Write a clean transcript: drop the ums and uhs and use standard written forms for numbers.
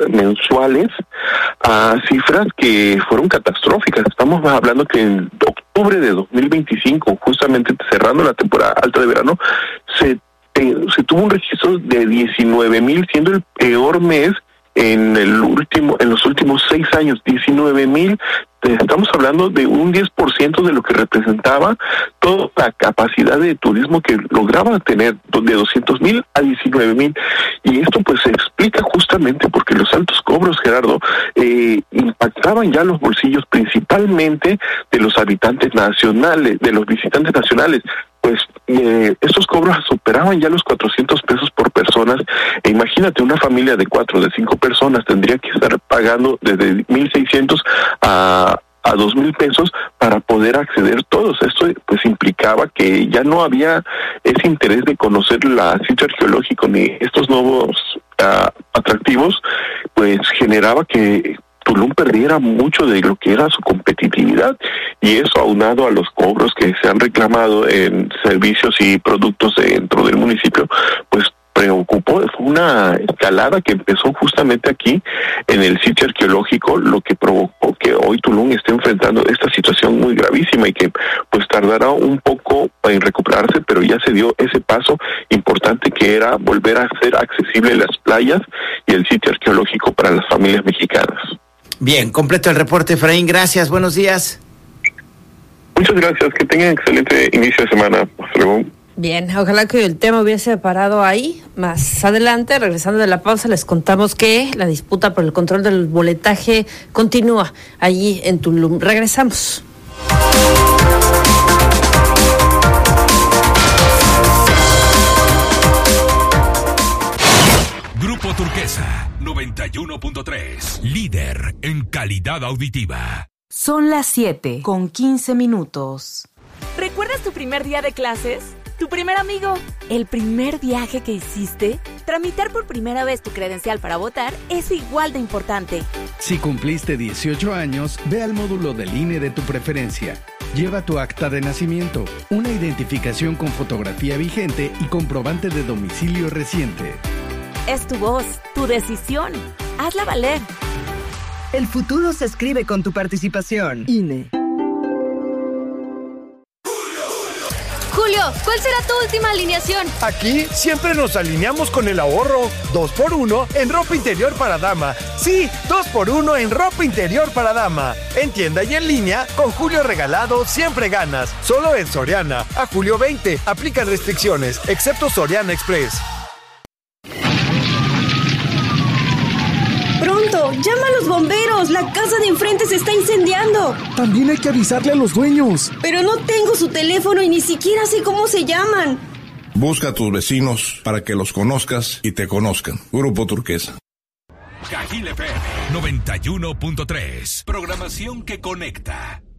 mensuales a cifras que fueron catastróficas. Estamos hablando que en octubre de 2025, justamente cerrando la temporada alta de verano, se tuvo un registro de 19,000, siendo el peor mes en los últimos 6 años. 19,000. Estamos hablando de un 10% de lo que representaba toda la capacidad de turismo que lograba tener, de 200,000 a 19,000. Y esto pues se explica justamente porque los altos cobros, Gerardo, impactaban ya los bolsillos principalmente de los habitantes nacionales, de los visitantes nacionales. Pues estos cobros superaban ya los 400 pesos por personas. E imagínate, una familia de 4 o de 5 personas tendría que estar pagando desde 1,600 a 2,000 pesos para poder acceder todos. Esto pues implicaba que ya no había ese interés de conocer el sitio arqueológico ni estos nuevos atractivos, pues generaba que Tulum perdiera mucho de lo que era su competitividad, y eso, aunado a los cobros que se han reclamado en servicios y productos dentro del municipio, pues preocupó. Fue una escalada que empezó justamente aquí en el sitio arqueológico, lo que provocó que hoy Tulum esté enfrentando esta situación muy gravísima y que pues tardará un poco en recuperarse, pero ya se dio ese paso importante que era volver a hacer accesible las playas y el sitio arqueológico para las familias mexicanas. Bien, completo el reporte, Efraín. Gracias, buenos días. Muchas gracias, que tengan excelente inicio de semana. Hasta luego. Bien, ojalá que el tema hubiese parado ahí. Más adelante, regresando de la pausa, les contamos que la disputa por el control del boletaje continúa allí en Tulum. Regresamos. Grupo Turquesa 91.3, líder en calidad auditiva. Son las 7:15. ¿Recuerdas tu primer día de clases? ¿Tu primer amigo? ¿El primer viaje que hiciste? Tramitar por primera vez tu credencial para votar es igual de importante. Si cumpliste 18 años, ve al módulo del INE de tu preferencia. Lleva tu acta de nacimiento, una identificación con fotografía vigente y comprobante de domicilio reciente. Es tu voz, tu decisión. Hazla valer. El futuro se escribe con tu participación. INE. Julio, ¿cuál será tu última alineación? Aquí siempre nos alineamos con el ahorro. 2x1 en ropa interior para dama. Sí, 2x1 en ropa interior para dama. En tienda y en línea, con Julio regalado siempre ganas. Solo en Soriana. A julio 20. Aplican restricciones, excepto Soriana Express. ¡Pronto! ¡Llama a los bomberos! ¡La casa de enfrente se está incendiando! También hay que avisarle a los dueños. Pero no tengo su teléfono y ni siquiera sé cómo se llaman. Busca a tus vecinos para que los conozcas y te conozcan. Grupo Turquesa. Cajil FM 91.3. Programación que conecta.